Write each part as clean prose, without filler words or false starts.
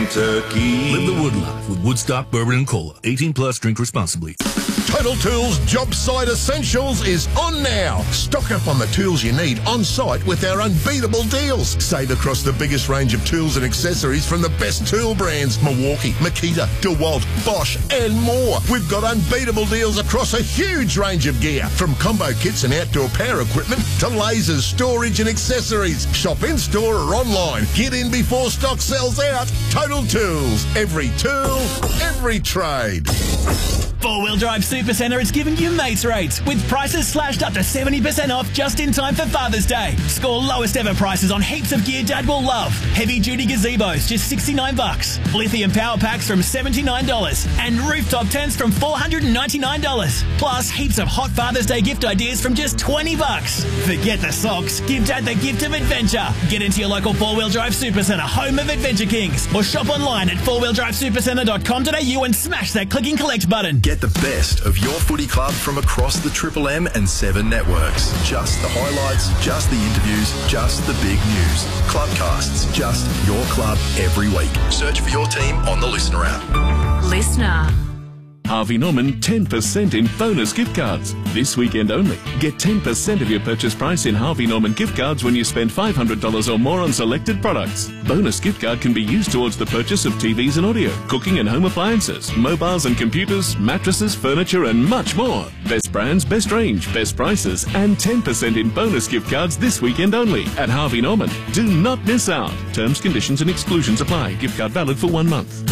Kentucky. Live the wood life with Woodstock Bourbon and Cola. 18 plus, drink responsibly. Total Tools Job Site Essentials is on now. Stock up on the tools you need on site with our unbeatable deals. Save across the biggest range of tools and accessories from the best tool brands, Milwaukee, Makita, DeWalt, Bosch and more. We've got unbeatable deals across a huge range of gear, from combo kits and outdoor power equipment to lasers, storage and accessories. Shop in store or online. Get in before stock sells out. Total Tools. Every tool, every trade. Four-Wheel Drive Supercentre is giving you mates rates with prices slashed up to 70% off just in time for Father's Day. Score lowest ever prices on heaps of gear Dad will love. Heavy-duty gazebos, just $69. Lithium power packs from $79. And rooftop tents from $499. Plus, heaps of hot Father's Day gift ideas from just $20. Forget the socks. Give Dad the gift of adventure. Get into your local Four-Wheel Drive Supercentre, home of Adventure Kings. Or shop online at fourwheeldrivesupercentre.com.au and smash that click and collect button. Get the best of your footy club from across the Triple M and 7 networks. Just the highlights, just the interviews, just the big news. Clubcasts, just your club every week. Search for your team on the Listener app. Listener. Harvey Norman 10% in bonus gift cards. This weekend only. Get 10% of your purchase price in Harvey Norman gift cards when you spend $500 or more on selected products. Bonus gift card can be used towards the purchase of TVs and audio, cooking and home appliances, mobiles and computers, mattresses, furniture and much more. Best brands, best range, best prices and 10% in bonus gift cards this weekend only at Harvey Norman. Do not miss out. Terms, conditions and exclusions apply. Gift card valid for 1 month.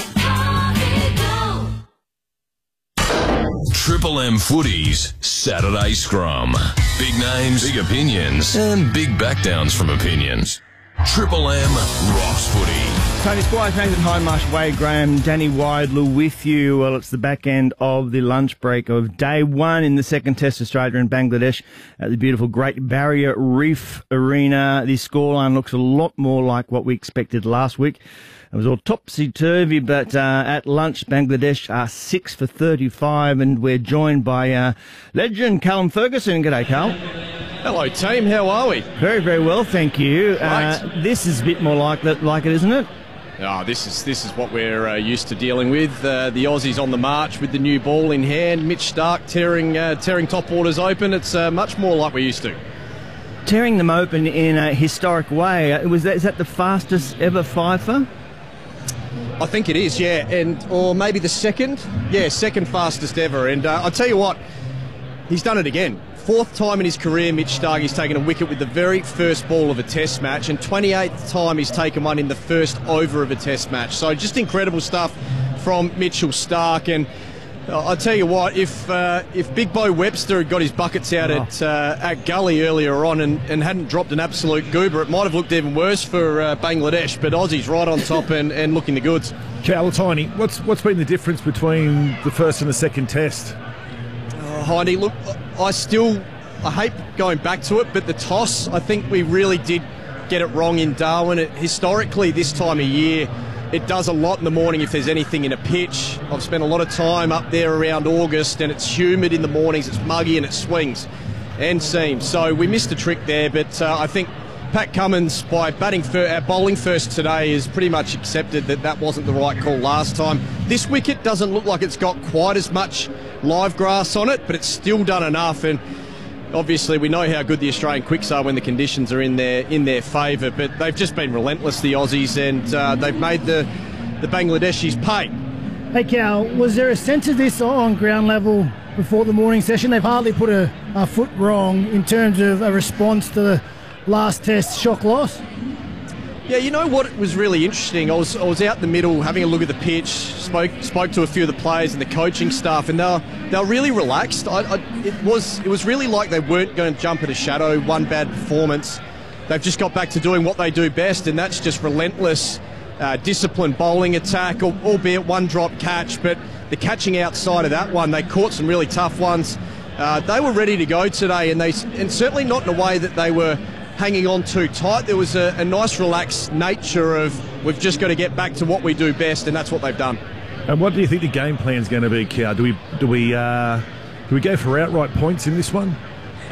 Triple M Footy's Saturday Scrum. Big names, big opinions, and big backdowns from opinions. Triple M rocks footy. Tony Squires, Nathan Hindmarsh, Wade Graham, Danny Widler with you. Well, it's the back end of the lunch break of day one in the second test, Australia and Bangladesh at the beautiful Great Barrier Reef Arena. The scoreline looks a lot more like what we expected last week. It was all topsy-turvy, but at lunch, Bangladesh are 6 for 35, and we're joined by legend Callum Ferguson. G'day, Carl. Hello, team. How are we? Very, very well, thank you. This is a bit more like it, isn't it? Oh, this is what we're used to dealing with. The Aussies on the march with the new ball in hand. Mitch Starc tearing top orders open. It's much more like we're used to. Tearing them open in a historic way. Is that the fastest ever fifer? I think it is, yeah, or maybe the second fastest ever. And I'll tell you what, he's done it again. 4th time in his career, Mitch Starc, he's taken a wicket with the very first ball of a test match, and 28th time he's taken one in the first over of a test match. So just incredible stuff from Mitchell Starc. And I'll tell you what, if Big Bo Webster had got his buckets out at Gully earlier on and hadn't dropped an absolute goober, it might have looked even worse for Bangladesh. But Aussie's right on top and looking the goods. Cal, Tiny, what's been the difference between the first and the second test? Hindy, look, I hate going back to it, but the toss, I think we really did get it wrong in Darwin. Historically, this time of year, it does a lot in the morning if there's anything in a pitch. I've spent a lot of time up there around August, and it's humid in the mornings, it's muggy and it swings and seams. So we missed a trick there, but I think Pat Cummins, by bowling first today, has pretty much accepted that wasn't the right call last time. This wicket doesn't look like it's got quite as much live grass on it, but it's still done enough. And obviously we know how good the Australian quicks are when the conditions are in their favour, but they've just been relentless, the Aussies, and they've made the Bangladeshis pay. Hey Cal, was there a sense of this on ground level before the morning session? They've hardly put a foot wrong in terms of a response to the last test shock loss. Yeah, you know what was really interesting? I was out in the middle having a look at the pitch, spoke to a few of the players and the coaching staff, and they were really relaxed. It was really like they weren't going to jump at a shadow, one bad performance. They've just got back to doing what they do best, and that's just relentless, disciplined bowling attack, albeit one drop catch, but the catching outside of that one, they caught some really tough ones. They were ready to go today, and certainly not in a way that they were hanging on too tight. There was a nice relaxed nature of we've just got to get back to what we do best, and that's what they've done. And what do you think the game plan is going to be, Cow? Do we go for outright points in this one?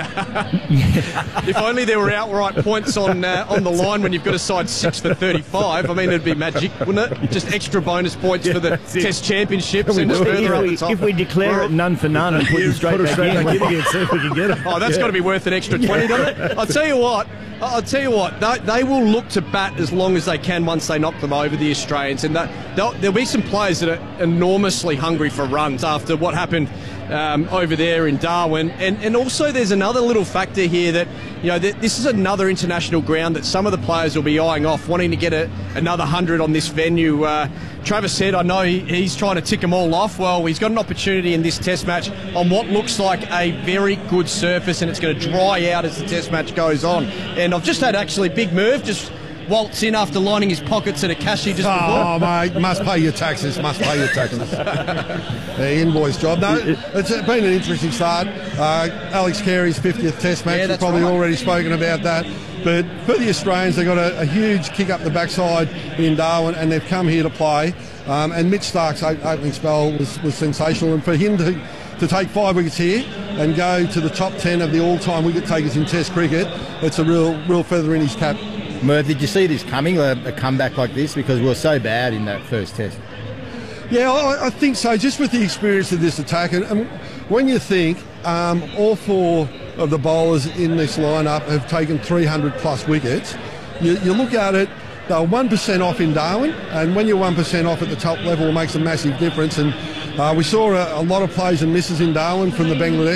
If only there were outright points on the line when you've got a side 6 for 35. I mean, it'd be magic, wouldn't it? Just extra bonus points for the Test Championships and further up the top. If we declare it none for none and put it straight back in again, see if we can get it. Oh, that's got to be worth an extra 20, doesn't it? I'll tell you what, they will look to bat as long as they can once they knock them over, the Australians. And there'll be some players that are enormously hungry for runs after what happened over there in Darwin. And also there's another little factor here that, this is another international ground that some of the players will be eyeing off, wanting to get another 100 on this venue. Travis said, I know he's trying to tick them all off. Well, he's got an opportunity in this Test match on what looks like a very good surface, and it's going to dry out as the Test match goes on. And I've just had actually Big Merv just waltz in after lining his pockets at a cashier just before. Oh, mate, must pay your taxes, The invoice job. No, it's been an interesting start. Alex Carey's 50th Test match, we've probably already spoken about that. But for the Australians, they got a huge kick up the backside in Darwin, and they've come here to play. And Mitch Stark's opening spell was sensational, and for him to take 5 wickets here and go to the top 10 of the all-time wicket takers in Test cricket, it's a real feather in his cap. Merv, did you see this coming, a comeback like this? Because we were so bad in that first Test. Yeah, I think so, just with the experience of this attack. And when you think all 4 of the bowlers in this lineup have taken 300-plus wickets, you look at it, they were 1% off in Darwin, and when you're 1% off at the top level, it makes a massive difference. And we saw a lot of plays and misses in Darwin from the Bangladesh.